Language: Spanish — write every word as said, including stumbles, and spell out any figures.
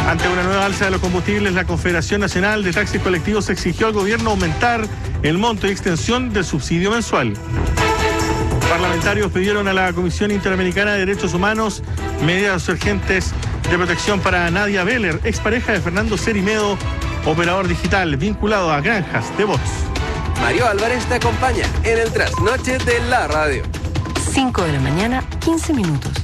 Ante una nueva alza de los combustibles, la Confederación Nacional de Taxis Colectivos exigió al gobierno aumentar el monto y extensión del subsidio mensual. Parlamentarios pidieron a la Comisión Interamericana de Derechos Humanos medidas urgentes de protección para Nadia Beller, expareja de Fernando Cerimedo, operador digital vinculado a granjas de bots. Mario Álvarez te acompaña en el trasnoche de la radio. cinco de la mañana, quince minutos.